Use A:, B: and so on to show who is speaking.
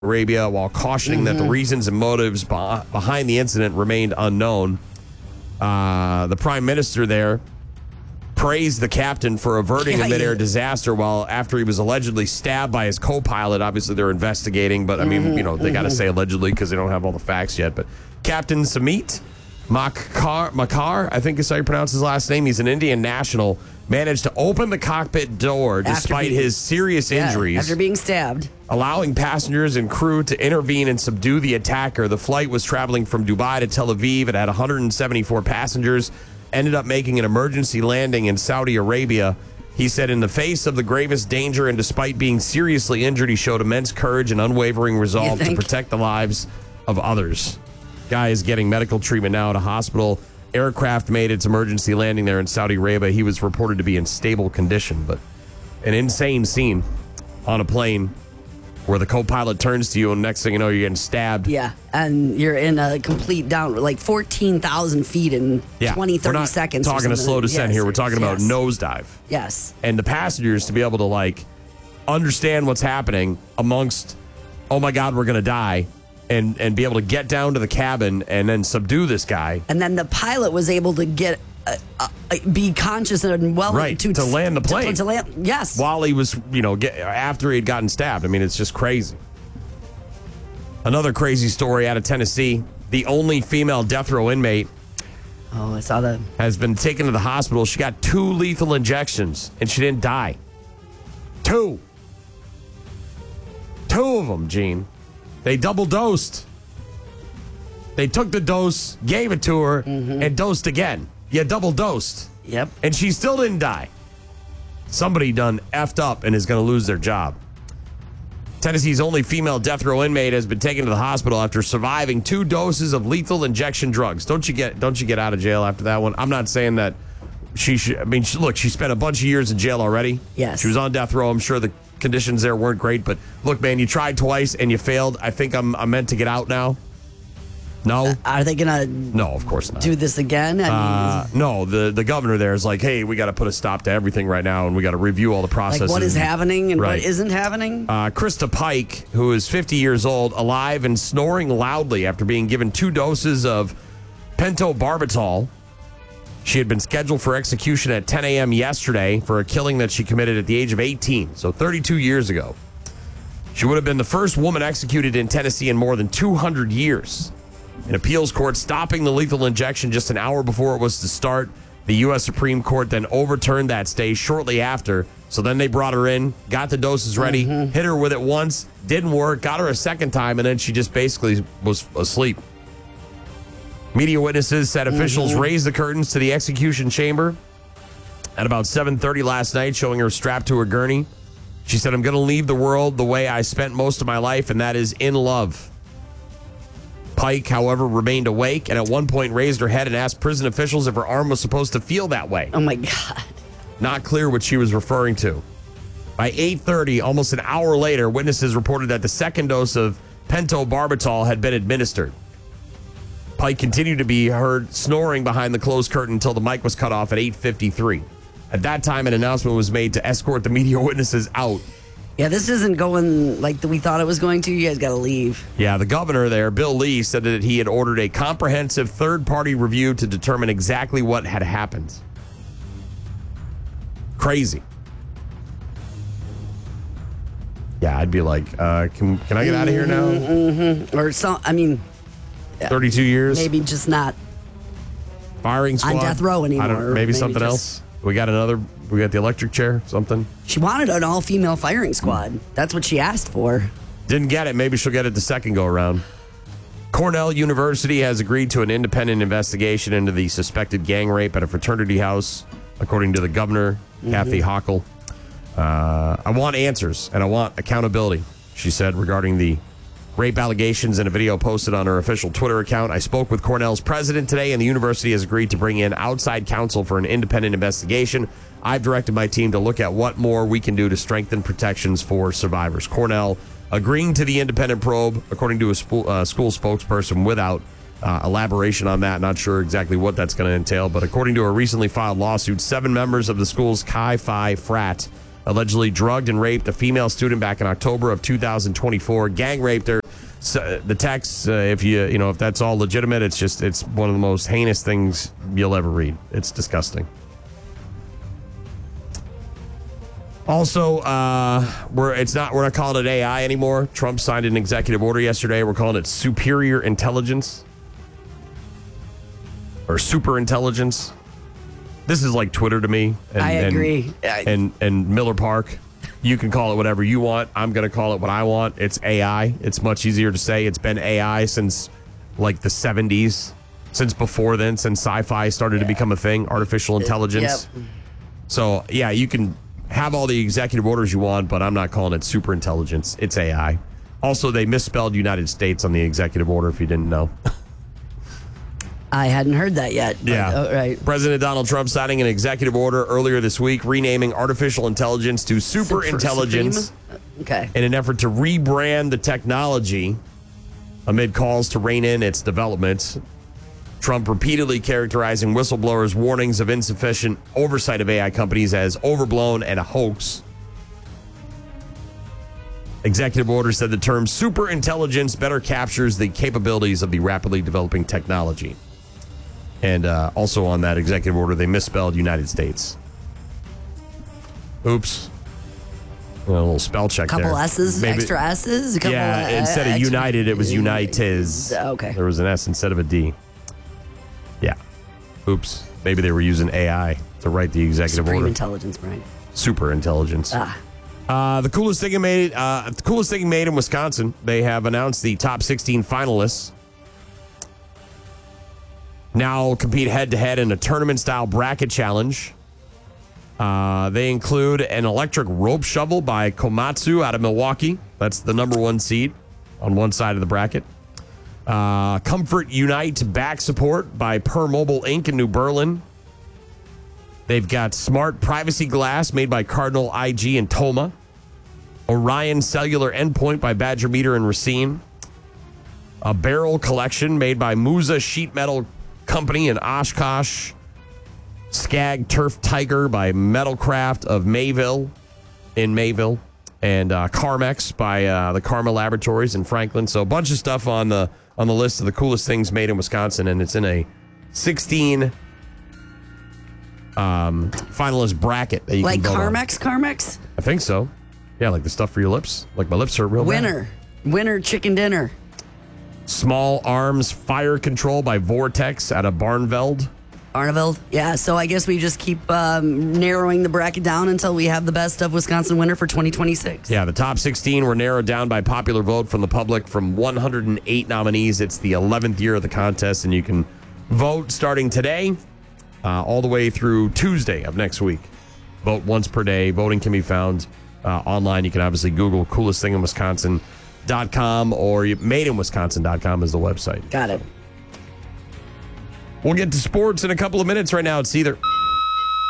A: Arabia while cautioning that the reasons and motives behind the incident remained unknown. The prime minister there praised the captain for averting a midair disaster while after he was allegedly stabbed by his co-pilot. Obviously, they're investigating, but I mean, they got to say allegedly because they don't have all the facts yet. But Captain Samit Makar, I think is how you pronounce his last name. He's an Indian national. Managed to open the cockpit door despite his serious injuries.
B: After being stabbed.
A: Allowing passengers and crew to intervene and subdue the attacker. The flight was traveling from Dubai to Tel Aviv. It had 174 passengers. Ended up making an emergency landing in Saudi Arabia. He said in the face of the gravest danger and despite being seriously injured, he showed immense courage and unwavering resolve to protect the lives of others. Guy is getting medical treatment now at a hospital. Aircraft made its emergency landing there in Saudi Arabia. He was reported to be in stable condition, but an insane scene on a plane where the co-pilot turns to you and next thing you know, you're getting stabbed.
B: Yeah, and you're in a complete down, like 14,000 feet in 20, 30 seconds.
A: We're not talking a slow descent here. We're talking about nosedive.
B: Yes.
A: And the passengers to be able to, understand what's happening amongst, oh, my God, we're going to die. And be able to get down to the cabin and then subdue this guy.
B: And then the pilot was able to get be conscious and well
A: to land the plane.
B: To land, yes.
A: While he was, after he had gotten stabbed. I mean, it's just crazy. Another crazy story out of Tennessee. The only female death row inmate.
B: Oh, I saw that.
A: Has been taken to the hospital. She got 2 lethal injections and she didn't die. 2 of them, Gene. They double dosed. They took the dose, gave it to her, and dosed again. Yeah, double dosed.
B: Yep.
A: And she still didn't die. Somebody done effed up and is going to lose their job. Tennessee's only female death row inmate has been taken to the hospital after surviving 2 doses of lethal injection drugs. Don't you get out of jail after that one? I'm not saying that she should. I mean, look, she spent a bunch of years in jail already.
B: Yes.
A: She was on death row. I'm sure the conditions there weren't great, but look, man, you tried twice and you failed. I think I'm meant to get out now. No?
B: Are they going to
A: No, of course not.
B: do this again?
A: No, the governor there is like, hey, we got to put a stop to everything right now and we got to review all the processes.
B: Like what is happening and what isn't happening?
A: Krista Pike, who is 50 years old, alive and snoring loudly after being given 2 doses of pentobarbital. She had been scheduled for execution at 10 a.m. yesterday for a killing that she committed at the age of 18, so 32 years ago. She would have been the first woman executed in Tennessee in more than 200 years. An appeals court stopping the lethal injection just an hour before it was to start. The U.S. Supreme Court then overturned that stay shortly after. So then they brought her in, got the doses ready, hit her with it once, didn't work, got her a second time, and then she just basically was asleep. Media witnesses said officials raised the curtains to the execution chamber at about 7:30 last night, showing her strapped to a gurney. She said, I'm going to leave the world the way I spent most of my life, and that is in love. Pike, however, remained awake and at one point raised her head and asked prison officials if her arm was supposed to feel that way.
B: Oh, my God.
A: Not clear what she was referring to. By 8:30, almost an hour later, witnesses reported that the second dose of pentobarbital had been administered. Pike continued to be heard snoring behind the closed curtain until the mic was cut off at 8:53. At that time, an announcement was made to escort the media witnesses out.
B: Yeah, this isn't going like we thought it was going to. You guys got to leave.
A: Yeah, the governor there, Bill Lee, said that he had ordered a comprehensive third-party review to determine exactly what had happened. Crazy. Yeah, I'd be like, can I get out of here now?
B: Or some, I mean...
A: 32 years?
B: Maybe just not
A: firing squad.
B: on death row anymore.
A: Maybe something else. We got the electric chair, something.
B: She wanted an all-female firing squad. That's what she asked for.
A: Didn't get it. Maybe she'll get it the second go around. Cornell University has agreed to an independent investigation into the suspected gang rape at a fraternity house, according to the governor, Kathy Hochul. I want answers and I want accountability, she said, regarding the rape allegations in a video posted on her official Twitter account. I spoke with Cornell's president today, and the university has agreed to bring in outside counsel for an independent investigation. I've directed my team to look at what more we can do to strengthen protections for survivors. Cornell agreeing to the independent probe, according to a school spokesperson, without elaboration on that. Not sure exactly what that's going to entail, but according to a recently filed lawsuit, 7 members of the school's Chi Phi frat allegedly drugged and raped a female student back in October of 2024. Gang raped her. So the text, if that's all legitimate, it's one of the most heinous things you'll ever read. It's disgusting. Also, we're not calling it AI anymore. Trump signed an executive order yesterday. We're calling it superior intelligence or super intelligence. This is like Twitter to me.
B: I agree.
A: And Miller Park. You can call it whatever you want. I'm going to call it what I want. It's AI. It's much easier to say. It's been AI since like the 70s, since before then, since sci-fi started to become a thing, artificial intelligence.
B: Yep.
A: So, yeah, you can have all the executive orders you want, but I'm not calling it super intelligence. It's AI. Also, they misspelled United States on the executive order, if you didn't know.
B: I hadn't heard that yet. But,
A: yeah.
B: Right.
A: President Donald Trump signing an executive order earlier this week, renaming artificial intelligence to super intelligence
B: Okay.
A: in an effort to rebrand the technology amid calls to rein in its development. Trump repeatedly characterizing whistleblowers' warnings of insufficient oversight of AI companies as overblown and a hoax. Executive order said the term super intelligence better captures the capabilities of the rapidly developing technology. And also on that executive order, they misspelled United States. Oops. A little spell check there.
B: Couple S's, extra S's?
A: Instead of United, it was Unites.
B: Okay.
A: There was an S instead of a D. Yeah. Oops. Maybe they were using AI to write the executive
B: Supreme
A: order.
B: intelligence, Brian.
A: Super intelligence. The coolest thing made in Wisconsin. They have announced the top 16 finalists now compete head-to-head in a tournament-style bracket challenge. They include an electric rope shovel by Komatsu out of Milwaukee. That's the number one seed on one side of the bracket. Comfort Unite back support by PerMobile Inc. in New Berlin. They've got smart privacy glass made by Cardinal IG in Toma. Orion Cellular Endpoint by Badger Meter in Racine. A barrel collection made by Musa Sheet Metal Company in Oshkosh. Skag Turf Tiger by Metalcraft of Mayville in Mayville. And Carmex by the Karma Laboratories in Franklin. So a bunch of stuff on the list of the coolest things made in Wisconsin. And it's in a 16 finalist bracket that you
B: like
A: can vote on.
B: Carmex?
A: I think so. Yeah, like the stuff for your lips. Like my lips hurt real bad.
B: Winner chicken dinner.
A: Small Arms Fire Control by Vortex out of Barnveld.
B: Yeah, so I guess we just keep narrowing the bracket down until we have the best of Wisconsin winner for 2026.
A: Yeah, the top 16 were narrowed down by popular vote from the public from 108 nominees. It's the 11th year of the contest, and you can vote starting today all the way through Tuesday of next week. Vote once per day. Voting can be found online. You can obviously Google coolest thing in Wisconsin.com or madeinwisconsin.com is the website.
B: Got it.
A: We'll get to sports in a couple of minutes. Right now, it's either